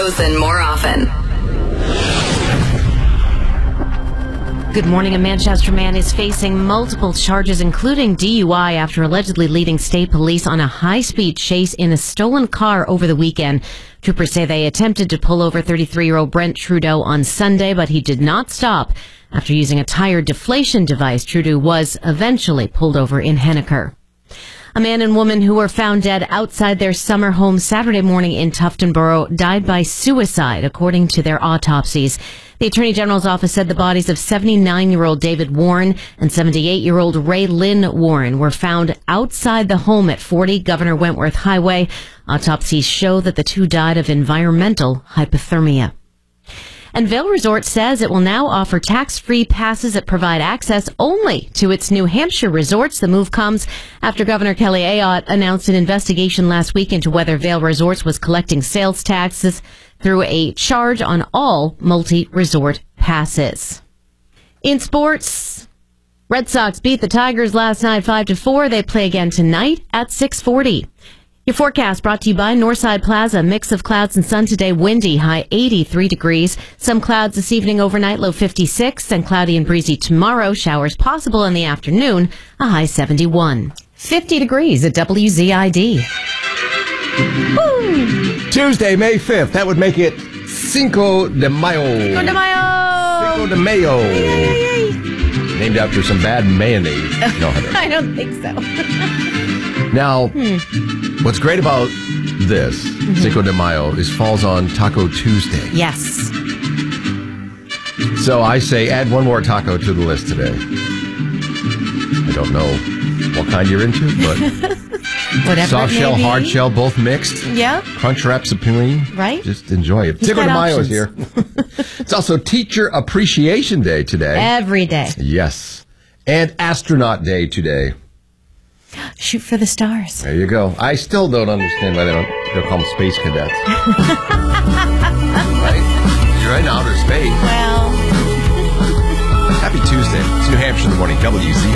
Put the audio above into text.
And more often. Good morning. A Manchester man is facing multiple charges, including DUI, after allegedly leading state police on a high-speed chase in a stolen car over the weekend. Troopers say they attempted to pull over 33-year-old Brent Trudeau on Sunday, but he did not stop. After using a tire deflation device, Trudeau was eventually pulled over in Henniker. A man and woman who were found dead outside their summer home Saturday morning in Tuftonboro died by suicide, according to their autopsies. The Attorney General's office said the bodies of 79-year-old David Warren and 78-year-old Ray Lynn Warren were found outside the home at 40 Governor Wentworth Highway. Autopsies show that the two died of environmental hypothermia. And Vail Resort says it will now offer tax-free passes that provide access only to its New Hampshire resorts. The move comes after Governor Kelly Ayotte announced an investigation last week into whether Vail Resorts was collecting sales taxes through a charge on all multi-resort passes. In sports, Red Sox beat the Tigers last night 5-4. They play again tonight at 6:40. Your forecast brought to you by Northside Plaza. Mix of clouds and sun today. Windy, high 83 degrees. Some clouds this evening, overnight, low 56. And cloudy and breezy tomorrow. Showers possible in the afternoon, a high 71. 50 degrees at WZID. Woo! Tuesday, May 5th. That would make it Cinco de Mayo. Cinco de Mayo! Cinco de Mayo. Yay. Named after some bad mayonnaise. No, I don't think so. Now, what's great about this, Cinco de Mayo, is falls on Taco Tuesday. Yes. So I say add one more taco to the list today. I don't know what kind you're into, but Whatever soft shell, hard shell, both mixed. Yeah. Crunch wrap supreme. Right. Just enjoy it. He's Cinco de got Mayo is options. here. It's also Teacher Appreciation Day today. Every day. Yes. And Astronaut Day today. Shoot for the stars. There you go. I still don't understand why they'll call them space cadets. Right? You're in outer space. Well. Happy Tuesday. It's New Hampshire in the morning. WZ.